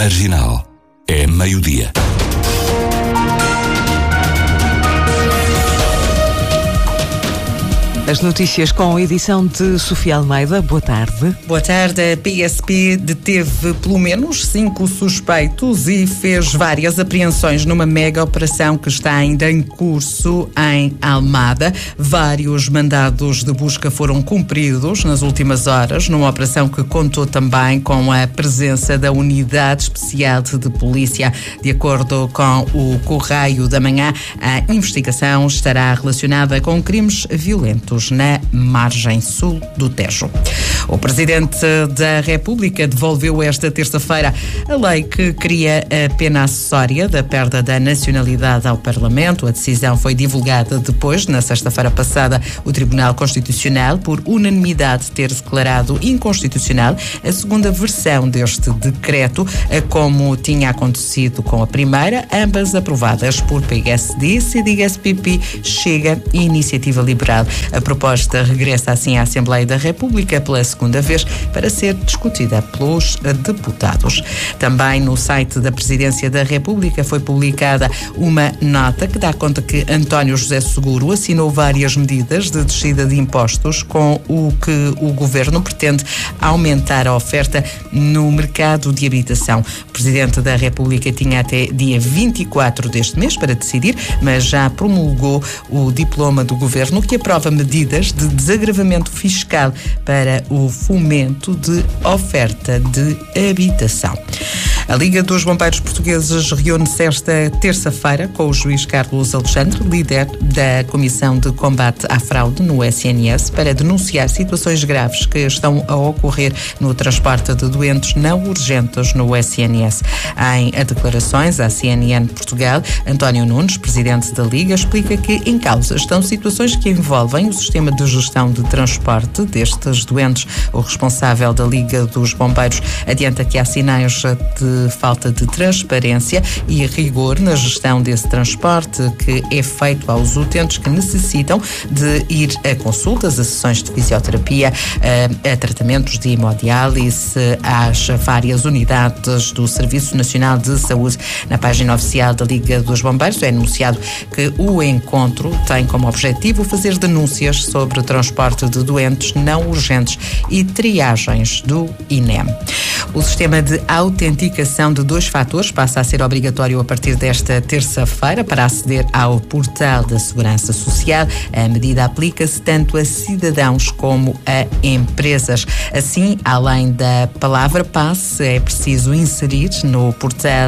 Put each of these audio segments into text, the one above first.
Marginal. É meio-dia. As notícias com a edição de Sofia Almeida. Boa tarde. Boa tarde. A PSP deteve pelo menos 5 suspeitos e fez várias apreensões numa mega operação que está ainda em curso em Almada. Vários mandados de busca foram cumpridos nas últimas horas, numa operação que contou também com a presença da Unidade Especial de Polícia. De acordo com o Correio da Manhã, a investigação estará relacionada com crimes violentos na margem sul do Tejo. O Presidente da República devolveu esta terça-feira a lei que cria a pena acessória da perda da nacionalidade ao Parlamento. A decisão foi divulgada depois, na sexta-feira passada, o Tribunal Constitucional, por unanimidade, ter declarado inconstitucional a segunda versão deste decreto, como tinha acontecido com a primeira, ambas aprovadas por PSD, CDS-PP, Chega e Iniciativa Liberal. A proposta regressa assim à Assembleia da República pela segunda vez para ser discutida pelos deputados. Também no site da Presidência da República foi publicada uma nota que dá conta que António José Seguro assinou várias medidas de descida de impostos com o que o Governo pretende aumentar a oferta no mercado de habitação. O Presidente da República tinha até dia 24 deste mês para decidir, mas já promulgou o diploma do Governo que aprova medidas de desagravamento fiscal para o fomento de oferta de habitação. A Liga dos Bombeiros Portugueses reúne-se esta terça-feira com o juiz Carlos Alexandre, líder da Comissão de Combate à Fraude no SNS, para denunciar situações graves que estão a ocorrer no transporte de doentes não urgentes no SNS. Em declarações à CNN Portugal, António Nunes, presidente da Liga, explica que em causa estão situações que envolvem o sistema de gestão de transporte destes doentes. O responsável da Liga dos Bombeiros adianta que há sinais de falta de transparência e rigor na gestão desse transporte que é feito aos utentes que necessitam de ir a consultas, a sessões de fisioterapia, a tratamentos de hemodiálise, às várias unidades do Serviço Nacional de Saúde. Na página oficial da Liga dos Bombeiros é anunciado que o encontro tem como objetivo fazer denúncias sobre o transporte de doentes não urgentes e triagens do INEM. O sistema de autenticação de 2 fatores passa a ser obrigatório a partir desta terça-feira para aceder ao portal da Segurança Social. A medida aplica-se tanto a cidadãos como a empresas. Assim, além da palavra passe, é preciso inserir no portal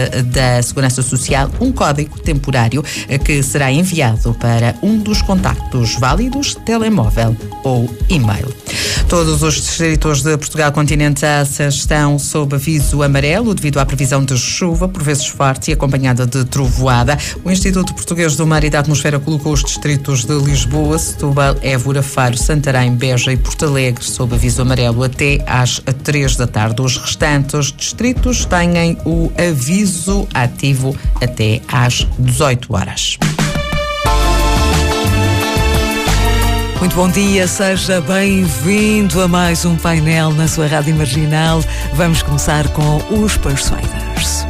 da Segurança Social um código temporário que será enviado para um dos contactos válidos, telemóvel ou e-mail. Todos os distritos de Portugal continental estão sob aviso amarelo devido à previsão de chuva, por vezes forte e acompanhada de trovoada. O Instituto Português do Mar e da Atmosfera colocou os distritos de Lisboa, Setúbal, Évora, Faro, Santarém, Beja e Porto Alegre sob aviso amarelo até às 3 da tarde. Os restantes distritos têm o aviso ativo até às 18 horas. Muito bom dia, seja bem-vindo a mais um painel na sua Rádio Marginal. Vamos começar com os Persuaders.